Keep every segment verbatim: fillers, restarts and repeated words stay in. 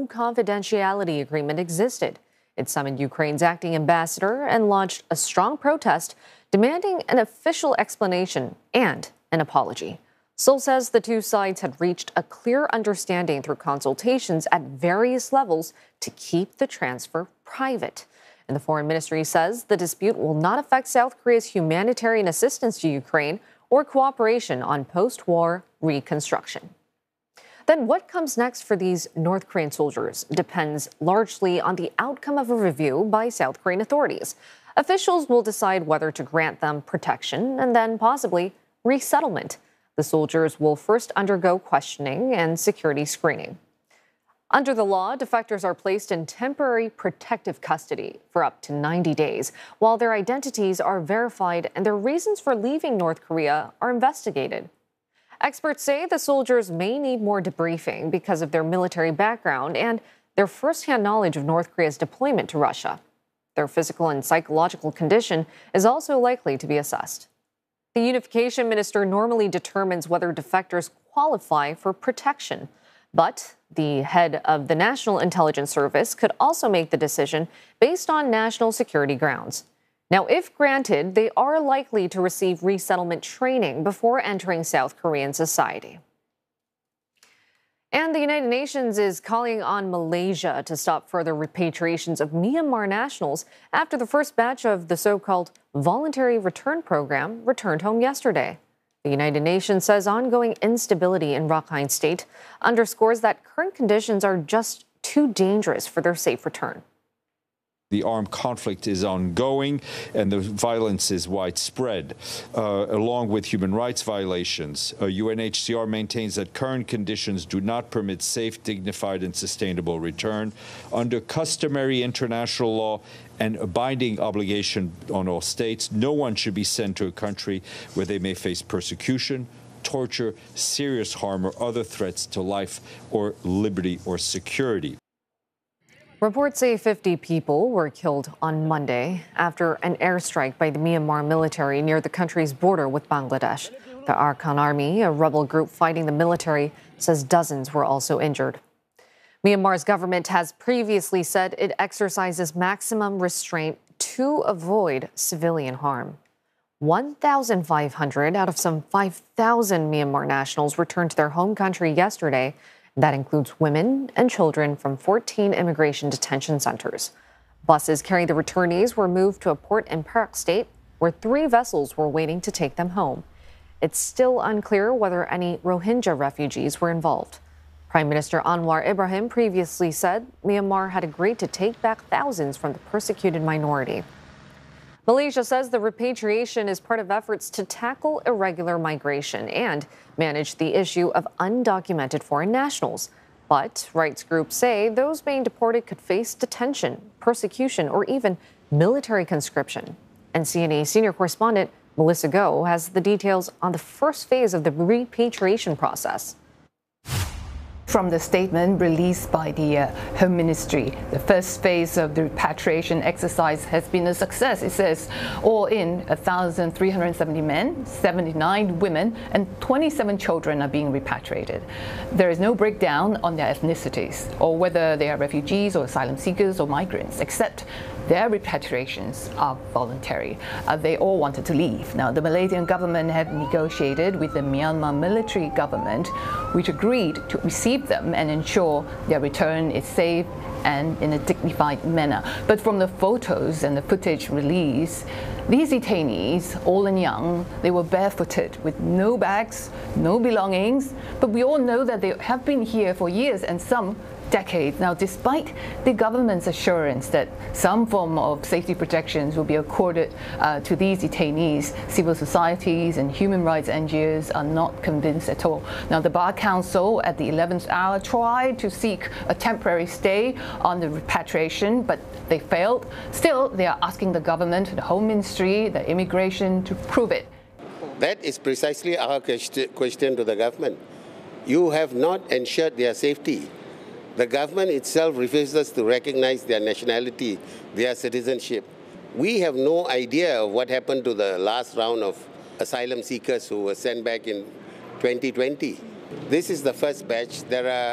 confidentiality agreement existed. It summoned Ukraine's acting ambassador and launched a strong protest demanding an official explanation and an apology. Seoul says the two sides had reached a clear understanding through consultations at various levels to keep the transfer private. And the foreign ministry says the dispute will not affect South Korea's humanitarian assistance to Ukraine or cooperation on post-war reconstruction. Then what comes next for these North Korean soldiers depends largely on the outcome of a review by South Korean authorities. Officials will decide whether to grant them protection and then possibly resettlement. The soldiers will first undergo questioning and security screening. Under the law, defectors are placed in temporary protective custody for up to ninety days, while their identities are verified and their reasons for leaving North Korea are investigated. Experts say the soldiers may need more debriefing because of their military background and their firsthand knowledge of North Korea's deployment to Russia. Their physical and psychological condition is also likely to be assessed. The unification minister normally determines whether defectors qualify for protection, but the head of the National Intelligence Service could also make the decision based on national security grounds. Now, if granted, they are likely to receive resettlement training before entering South Korean society. And the United Nations is calling on Malaysia to stop further repatriations of Myanmar nationals after the first batch of the so-called voluntary return program returned home yesterday. The United Nations says ongoing instability in Rakhine State underscores that current conditions are just too dangerous for their safe return. The armed conflict is ongoing and the violence is widespread, uh, along with human rights violations. Uh, U N H C R maintains that current conditions do not permit safe, dignified, and sustainable return. Under customary international law and a binding obligation on all states, no one should be sent to a country where they may face persecution, torture, serious harm, or other threats to life or liberty or security. Reports say fifty people were killed on Monday after an airstrike by the Myanmar military near the country's border with Bangladesh. The Arakan Army, a rebel group fighting the military, says dozens were also injured. Myanmar's government has previously said it exercises maximum restraint to avoid civilian harm. one thousand five hundred out of some five thousand Myanmar nationals returned to their home country yesterday. That includes women and children from fourteen immigration detention centers. Buses carrying the returnees were moved to a port in Perak State, where three vessels were waiting to take them home. It's still unclear whether any Rohingya refugees were involved. Prime Minister Anwar Ibrahim previously said Myanmar had agreed to take back thousands from the persecuted minority. Malaysia says the repatriation is part of efforts to tackle irregular migration and manage the issue of undocumented foreign nationals. But rights groups say those being deported could face detention, persecution, or even military conscription. And C N A senior correspondent Melissa Goh has the details on the first phase of the repatriation process. From the statement released by the uh, Home Ministry, the first phase of the repatriation exercise has been a success. It says all in one thousand three hundred seventy men, seventy-nine women, and twenty-seven children are being repatriated. There is no breakdown on their ethnicities or whether they are refugees or asylum seekers or migrants, except their repatriations are voluntary. Uh, they all wanted to leave. Now, the Malaysian government had negotiated with the Myanmar military government, which agreed to receive them and ensure their return is safe and in a dignified manner. But from the photos and the footage released, these detainees, old and young, they were barefooted with no bags, no belongings, but we all know that they have been here for years and some decades. Now, despite the government's assurance that some form of safety protections will be accorded uh, to these detainees, civil societies and human rights N G Os are not convinced at all. Now, the Bar Council at the eleventh hour tried to seek a temporary stay on the repatriation, but they failed. Still, they are asking the government, the Home Ministry, the immigration to prove it. That is precisely our question to the government. You have not ensured their safety. The government itself refuses to recognize their nationality, their citizenship. We have no idea of what happened to the last round of asylum seekers who were sent back in twenty twenty. This is the first batch. There are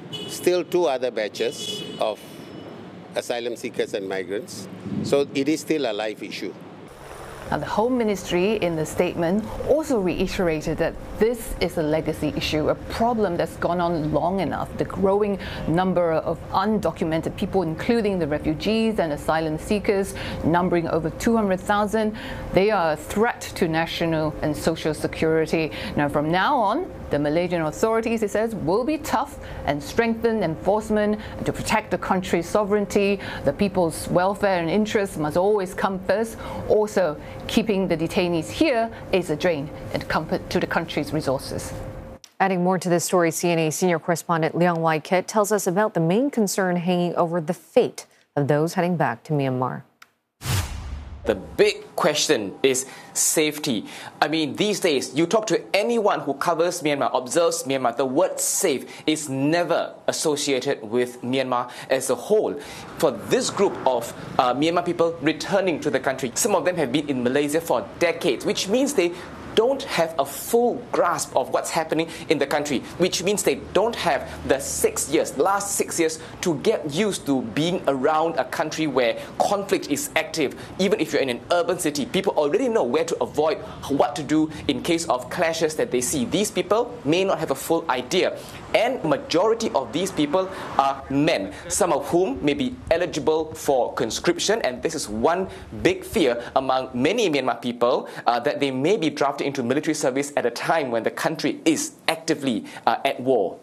still two other batches of asylum seekers and migrants. So it is still a live issue. Now, the Home Ministry in the statement also reiterated that this is a legacy issue, a problem that's gone on long enough. The growing number of undocumented people, including the refugees and asylum seekers, numbering over two hundred thousand, they are a threat to national and social security. Now, from now on, the Malaysian authorities, it says, will be tough and strengthen enforcement to protect the country's sovereignty. The people's welfare and interests must always come first. Also, keeping the detainees here is a drain to the country's resources. Adding more to this story, C N A senior correspondent Leong Wai Kit tells us about the main concern hanging over the fate of those heading back to Myanmar. The big question is safety. I mean, these days, you talk to anyone who covers Myanmar, observes Myanmar, the word safe is never associated with Myanmar as a whole. For this group of uh, Myanmar people returning to the country, some of them have been in Malaysia for decades, which means they don't have a full grasp of what's happening in the country, which means they don't have the six years, last six years to get used to being around a country where conflict is active. Even if you're in an urban city, people already know where to avoid, what to do in case of clashes that they see. These people may not have a full idea. And majority of these people are men, some of whom may be eligible for conscription, and this is one big fear among many Myanmar people, uh, that they may be drafted into military service at a time when the country is actively uh, at war.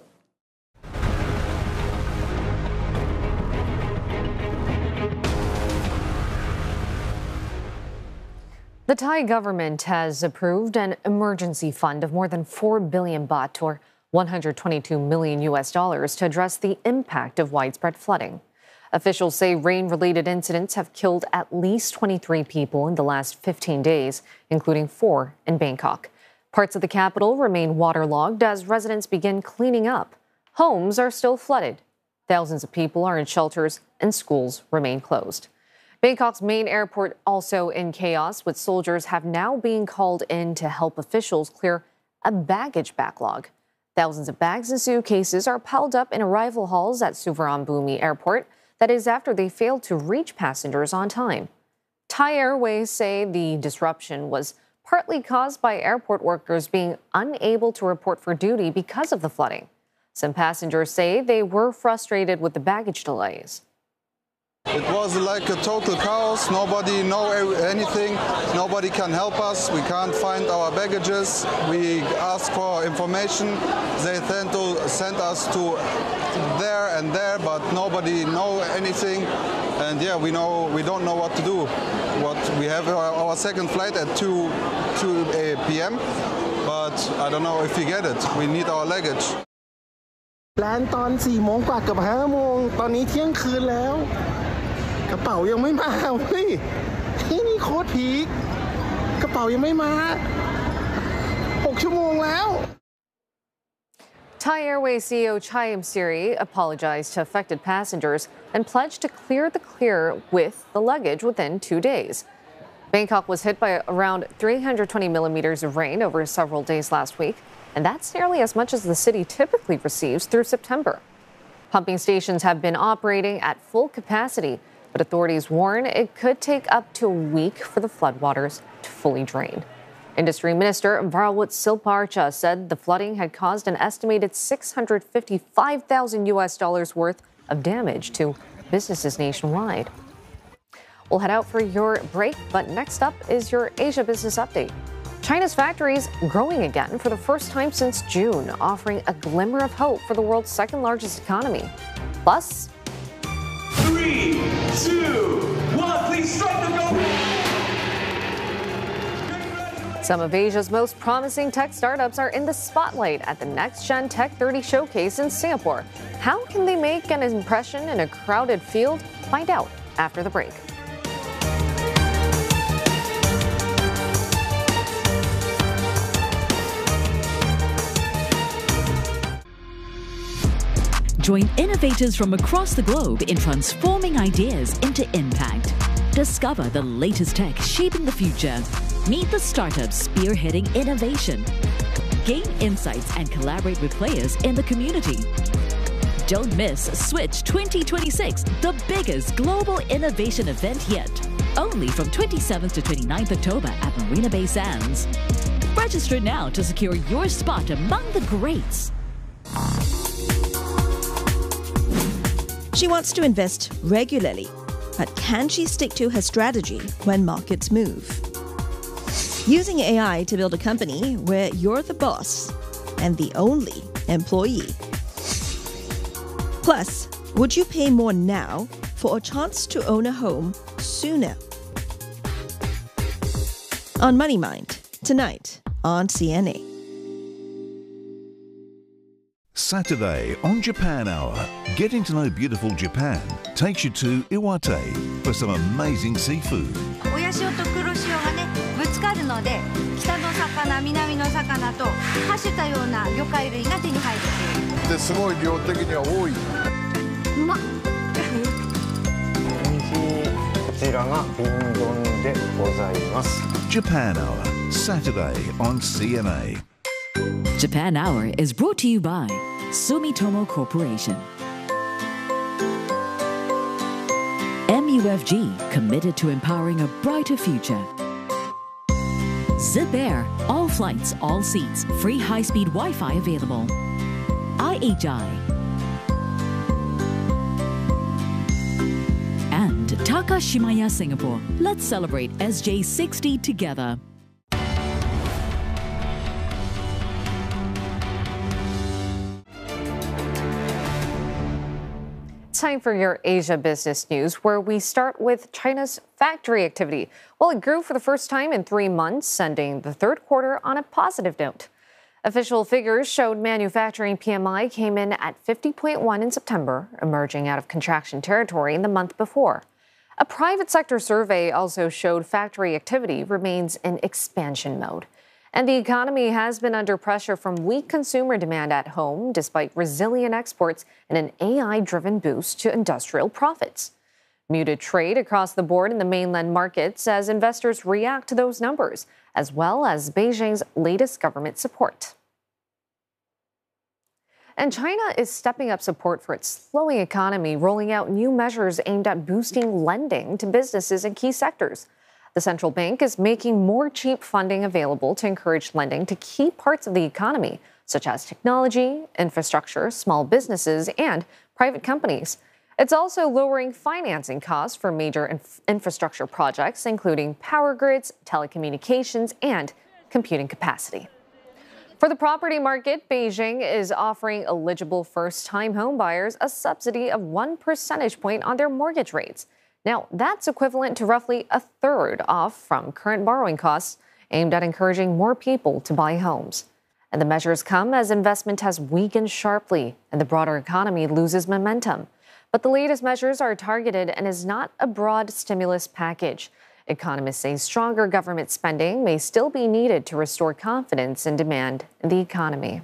The Thai government has approved an emergency fund of more than four billion baht, or one hundred twenty-two million U S dollars, to address the impact of widespread flooding. Officials say rain-related incidents have killed at least twenty-three people in the last fifteen days, including four in Bangkok. Parts of the capital remain waterlogged as residents begin cleaning up. Homes are still flooded. Thousands of people are in shelters and schools remain closed. Bangkok's main airport also in chaos, with soldiers have now been called in to help officials clear a baggage backlog. Thousands of bags and suitcases are piled up in arrival halls at Suvarnabhumi Airport. That is after they failed to reach passengers on time. Thai Airways say the disruption was partly caused by airport workers being unable to report for duty because of the flooding. Some passengers say they were frustrated with the baggage delays. It was like a total chaos. Nobody knows anything. Nobody can help us. We can't find our baggages. We ask for information. They tend to send us to there and there, but nobody know anything. And yeah, we know we don't know what to do. What we have our, our second flight at two p m but I don't know if we get it. We need our luggage. แลนด์ตอนสี่โมงกว่าเกือบห้าโมงตอนนี้เที่ยงคืนแล้วกระเป๋ายังไม่มาเฮ้ยที่นี่โคตรพีคกระเป๋ายังไม่มาหกชั่วโมงแล้ว Thai Airways C E O Chaim Siri apologized to affected passengers and pledged to clear the clear with the luggage within two days. Bangkok was hit by around three hundred twenty millimeters of rain over several days last week, and that's nearly as much as the city typically receives through September. Pumping stations have been operating at full capacity, but authorities warn it could take up to a week for the floodwaters to fully drain. Industry Minister Varawut Silparcha said the flooding had caused an estimated six hundred fifty-five thousand U S dollars worth of damage to businesses nationwide. We'll head out for your break, but next up is your Asia Business Update. China's factories growing again for the first time since June, offering a glimmer of hope for the world's second largest economy. Plus, three, two, one, please strike the go. Some of Asia's most promising tech startups are in the spotlight at the Next Gen Tech thirty showcase in Singapore. How can they make an impression in a crowded field? Find out after the break. Join innovators from across the globe in transforming ideas into impact. Discover the latest tech shaping the future. Meet the startups spearheading innovation. Gain insights and collaborate with players in the community. Don't miss Switch twenty twenty-six, the biggest global innovation event yet. Only from twenty-seventh to twenty-ninth October at Marina Bay Sands. Register now to secure your spot among the greats. She wants to invest regularly, but can she stick to her strategy when markets move? Using A I to build a company where you're the boss and the only employee. Plus, would you pay more now for a chance to own a home sooner? On Money Mind, tonight on C N A. Saturday on Japan Hour, getting to know beautiful Japan takes you to Iwate for some amazing seafood. 親潮と黒潮がねぶつかるので北の魚南の魚とはしたような魚介類が手に入るっていうですごい量的には多いうまっ美味しいこちらが瓶丼でございます Japan Hour, Saturday on C N A. Japan Hour is brought to you by Sumitomo Corporation. M U F G, committed to empowering a brighter future. Zip Air, all flights, all seats, free high-speed Wi-Fi available. I H I. And Takashimaya Singapore. Let's celebrate S J sixty together. Time for your Asia business news, where we start with China's factory activity. Well, it grew for the first time in three months, ending the third quarter on a positive note. Official figures showed manufacturing P M I came in at fifty point one in September, emerging out of contraction territory in the month before. A private sector survey also showed factory activity remains in expansion mode. And the economy has been under pressure from weak consumer demand at home, despite resilient exports and an A I-driven boost to industrial profits. Muted trade across the board in the mainland markets as investors react to those numbers, as well as Beijing's latest government support. And China is stepping up support for its slowing economy, rolling out new measures aimed at boosting lending to businesses in key sectors. The central bank is making more cheap funding available to encourage lending to key parts of the economy, such as technology, infrastructure, small businesses, and private companies. It's also lowering financing costs for major inf- infrastructure projects, including power grids, telecommunications, and computing capacity. For the property market, Beijing is offering eligible first-time homebuyers a subsidy of one percentage point on their mortgage rates. Now, that's equivalent to roughly a third off from current borrowing costs, aimed at encouraging more people to buy homes. And the measures come as investment has weakened sharply and the broader economy loses momentum. But the latest measures are targeted and is not a broad stimulus package. Economists say stronger government spending may still be needed to restore confidence and demand in the economy.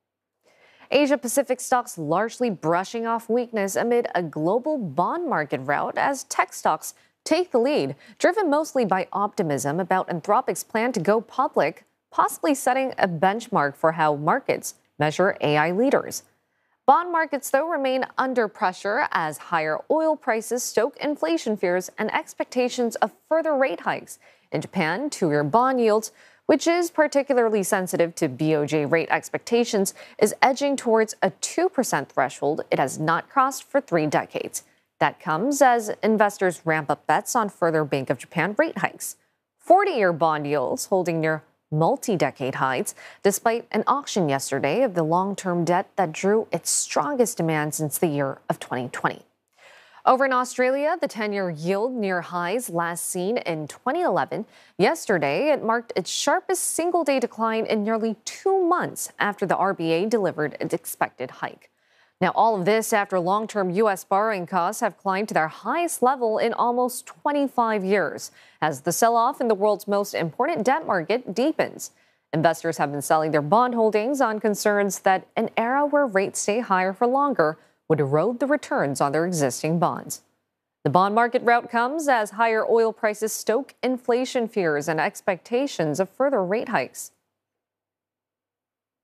Asia-Pacific stocks largely brushing off weakness amid a global bond market rout as tech stocks take the lead, driven mostly by optimism about Anthropic's plan to go public, possibly setting a benchmark for how markets measure A I leaders. Bond markets, though, remain under pressure as higher oil prices stoke inflation fears and expectations of further rate hikes. In Japan, two-year bond yields, which is particularly sensitive to B O J rate expectations, is edging towards a two percent threshold it has not crossed for three decades. That comes as investors ramp up bets on further Bank of Japan rate hikes. forty-year bond yields holding near multi-decade highs, despite an auction yesterday of the long-term debt that drew its strongest demand since the year of twenty twenty. Over in Australia, the ten-year yield near highs last seen in twenty eleven. Yesterday, it marked its sharpest single-day decline in nearly two months after the R B A delivered its expected hike. Now, all of this after long-term U S borrowing costs have climbed to their highest level in almost twenty-five years, as the sell-off in the world's most important debt market deepens. Investors have been selling their bond holdings on concerns that an era where rates stay higher for longer would erode the returns on their existing bonds. The bond market rout comes as higher oil prices stoke inflation fears and expectations of further rate hikes.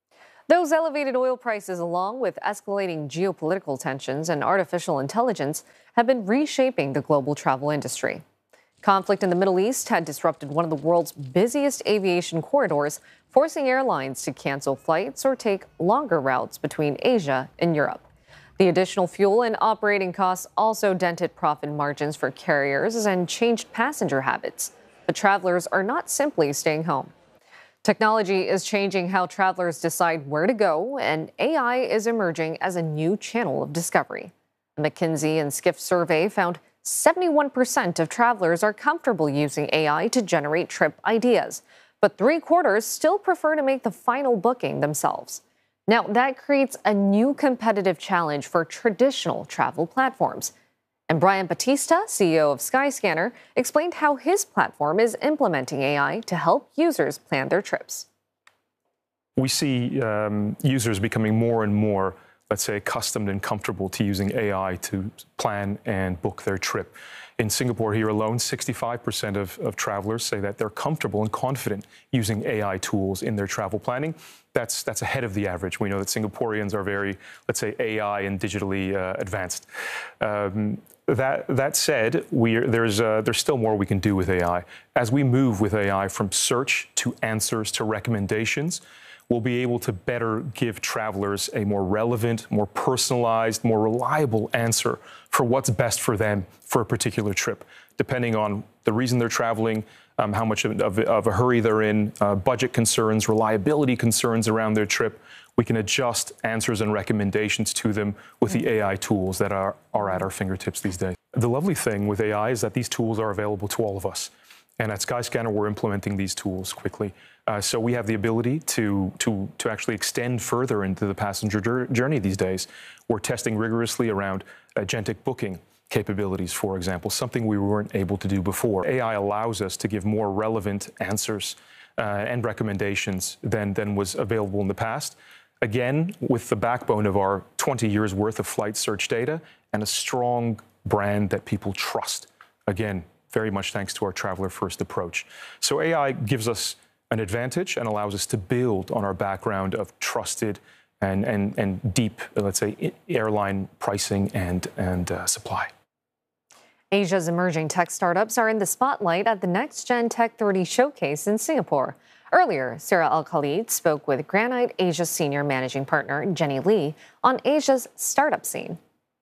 Those elevated oil prices, along with escalating geopolitical tensions and artificial intelligence, have been reshaping the global travel industry. Conflict in the Middle East had disrupted one of the world's busiest aviation corridors, forcing airlines to cancel flights or take longer routes between Asia and Europe. The additional fuel and operating costs also dented profit margins for carriers and changed passenger habits. But travelers are not simply staying home. Technology is changing how travelers decide where to go, and A I is emerging as a new channel of discovery. A McKinsey and Skift survey found seventy-one percent of travelers are comfortable using A I to generate trip ideas, but three quarters still prefer to make the final booking themselves. Now, that creates a new competitive challenge for traditional travel platforms. And Brian Batista, C E O of Skyscanner, explained how his platform is implementing A I to help users plan their trips. We see um, users becoming more and more, let's say, accustomed and comfortable to using A I to plan and book their trip. In Singapore here alone, sixty-five percent of, of travelers say that they're comfortable and confident using A I tools in their travel planning. That's, that's ahead of the average. We know that Singaporeans are very, let's say, A I and digitally uh, advanced. Um, that, that said, we are, there's, uh, there's still more we can do with A I. As we move with A I from search to answers to recommendations, we'll be able to better give travelers a more relevant, more personalized, more reliable answer for what's best for them for a particular trip, depending on the reason they're traveling, um, how much of, of, of a hurry they're in, uh, budget concerns, reliability concerns around their trip. We can adjust answers and recommendations to them with the A I tools that are, are at our fingertips these days. The lovely thing with A I is that these tools are available to all of us. And at Skyscanner, we're implementing these tools quickly. Uh, so we have the ability to, to, to actually extend further into the passenger journey these days. We're testing rigorously around agentic booking capabilities, for example, something we weren't able to do before. A I allows us to give more relevant answers uh, and recommendations than, than was available in the past. Again, with the backbone of our twenty years worth of flight search data and a strong brand that people trust. Again, very much thanks to our traveler-first approach. So A I gives us an advantage and allows us to build on our background of trusted and, and, and deep, let's say, airline pricing and, and uh, supply. Asia's emerging tech startups are in the spotlight at the NextGen Tech thirty showcase in Singapore. Earlier, Sarah Al-Khalid spoke with Granite Asia's senior managing partner, Jenny Lee, on Asia's startup scene.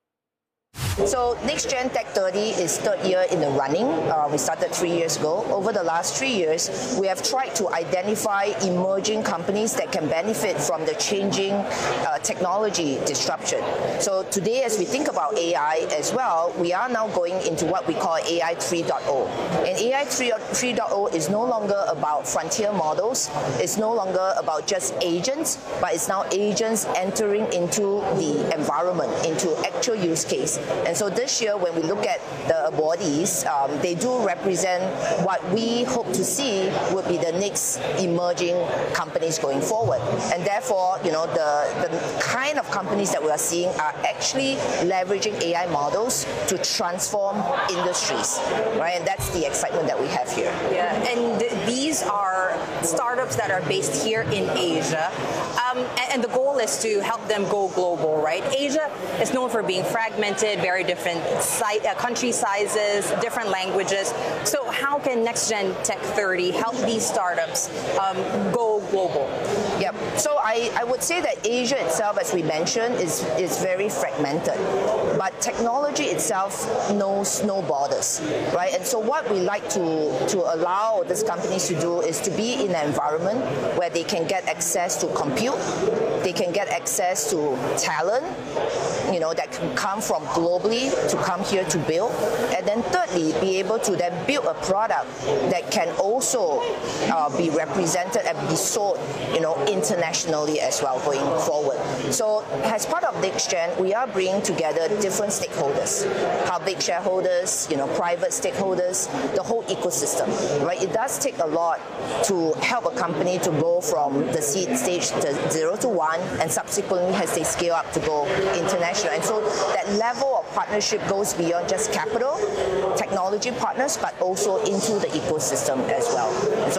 So NextGen Tech thirty is third year in the running. Uh, we started three years ago. Over the last three years, we have tried to identify emerging companies that can benefit from the changing uh, technology disruption. So today, as we think about A I as well, we are now going into what we call A I three point oh. And A I three point oh is no longer about frontier models. It's no longer about just agents, but it's now agents entering into the environment, into actual use case. And so this year, when we look at the bodies, um, they do represent what we hope to see would be the next emerging companies going forward. And therefore, you know, the, the kind of companies that we are seeing are actually leveraging A I models to transform industries, right? And that's the excitement that we have here. Yeah, and th these are startups that are based here in Asia. Um, and, and the goal is to help them go global, right? Asia is known for being fragmented, very different si uh, country sizes, different languages. So how can NextGen Tech thirty help these startups um, go global? Yep. So I, I would say that Asia itself, as we mentioned, is, is very fragmented. But technology itself knows no borders, right? And so what we like to, to allow these companies to do is to be in an environment where they can get access to compute, they can get access to talent, you know, that can come from globally to come here to build. And then thirdly, be able to then build a product that can also uh, be represented and be sold, you know, internationally as well going forward. So as part of NextGen, we are bringing together different stakeholders, public shareholders, you know, private stakeholders, the whole ecosystem, right? It does take a lot to help a company to go from the seed stage to zero to one, and subsequently as they scale up to go international. And so that level of partnership goes beyond just capital, technology partners, but also into the ecosystem as well. So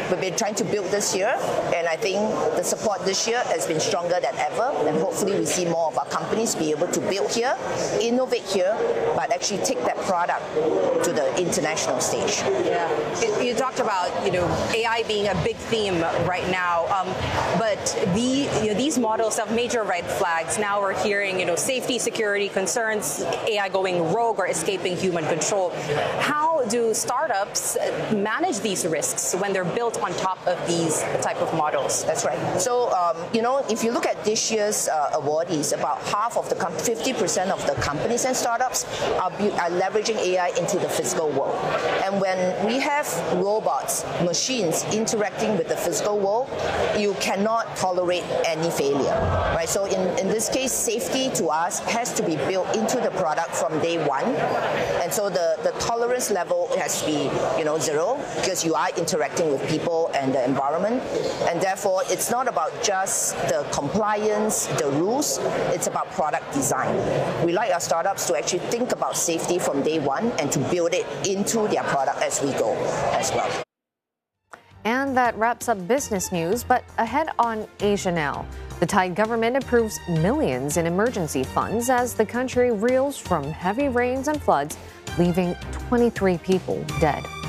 We've been trying to build this year, and I think the support this year has been stronger than ever, and hopefully we see more of our companies be able to build here, innovate here, but actually take that product to the international stage. Yeah, you, you talked about, you know, A I being a big theme right now, um, but the, you know, these models have major red flags. Now we're hearing, you know, safety, security concerns, A I going rogue or escaping human control. How do startups manage these risks when they're built on top of these type of models? That's right. So, um, you know, if you look at this year's uh, awardees, about half of the, fifty percent of the companies and startups are, are leveraging A I into the physical world. And when we have robots, machines interacting with the physical world, you cannot tolerate any failure, right? So in, in this case, safety to us has to be built into the product from day one. And so the, the tolerance level has to be, you know, zero, because you are interacting with people and the environment. And therefore, it's not about just the compliance, the rules, it's about product design. We like our startups to actually think about safety from day one and to build it into their product as we go as well. And that wraps up business news, but ahead on Asia now. The Thai government approves millions in emergency funds as the country reels from heavy rains and floods, leaving twenty-three people dead.